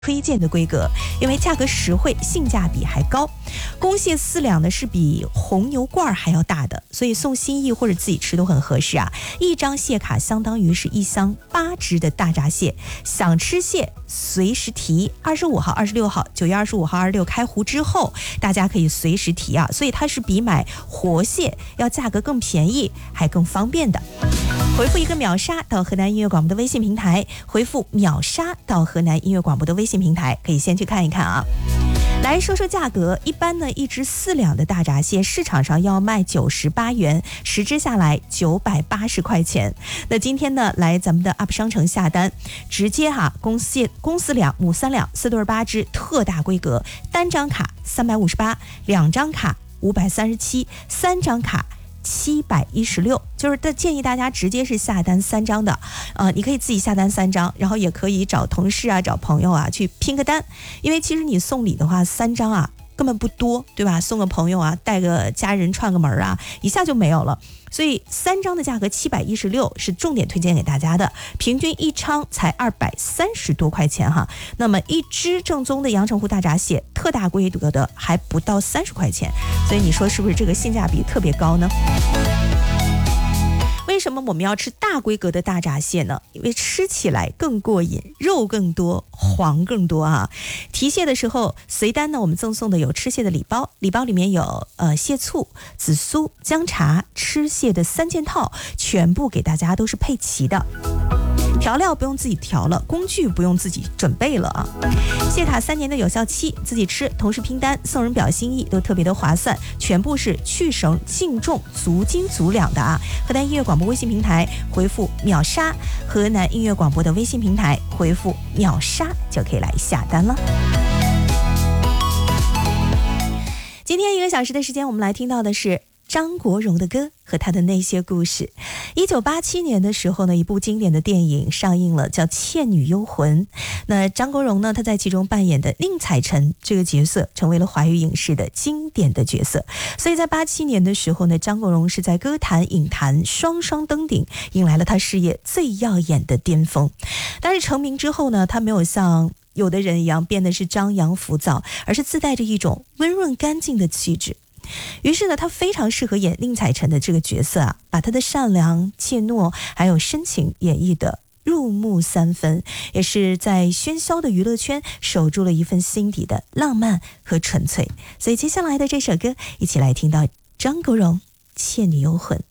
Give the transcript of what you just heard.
推荐的规格，因为价格实惠，性价比还高。公蟹4两呢是比红牛罐还要大的，所以送心意或者自己吃都很合适啊。一张蟹卡相当于是一箱8只的大闸蟹，想吃蟹随时提。25号、26号，9月25号、26开湖之后，大家可以随时提啊。所以它是比买活蟹要价格更便宜，还更方便的。回复一个秒杀到河南音乐广播的微信平台，回复秒杀到河南音乐广播的微信平台，可以先去看一看啊。来说说价格，一般呢1只4两的大闸蟹市场上要卖98元，10只下来980块钱。那今天呢来咱们的 UP 商城下单，直接公4两母3两4对8只特大规格，单张卡358，两张卡537，三张卡716，就是建议大家直接是下单3张的，你可以自己下单3张，然后也可以找同事啊、找朋友啊去拼个单，因为其实你送礼的话3张啊根本不多，对吧？送个朋友啊，带个家人串个门啊，一下就没有了。所以3张的价格716是重点推荐给大家的，平均一张才230多块钱哈。那么1只正宗的阳澄湖大闸蟹，特大规格的还不到30块钱，所以你说是不是这个性价比特别高呢？为什么我们要吃大规格的大闸蟹呢？因为吃起来更过瘾，肉更多，黄更多啊。提蟹的时候随单呢，我们赠送的有吃蟹的礼包，礼包里面有蟹醋、紫苏、姜茶、吃蟹的3件套，全部给大家都是配齐的。调料不用自己调了，工具不用自己准备了啊。蟹卡3年的有效期，自己吃同时拼单，送人表心意都特别的划算，全部是去绳净重足斤足两的啊。河南音乐广播微信平台回复秒杀，河南音乐广播的微信平台回复秒杀就可以来下单了。今天1个小时的时间，我们来听到的是张国荣的歌和他的那些故事。1987年的时候呢，一部经典的电影上映了，叫《倩女幽魂》。那张国荣呢，他在其中扮演的宁采臣这个角色，成为了华语影视的经典的角色。所以在87年的时候呢，张国荣是在歌坛、影坛双双登顶，迎来了他事业最耀眼的巅峰。但是成名之后呢，他没有像有的人一样变得是张扬浮躁，而是自带着一种温润干净的气质。于是呢，他非常适合演宁采臣的这个角色啊，把他的善良、怯懦还有深情演绎的入木3分，也是在喧嚣的娱乐圈守住了一份心底的浪漫和纯粹。所以接下来的这首歌，一起来听到张国荣《倩女幽魂》。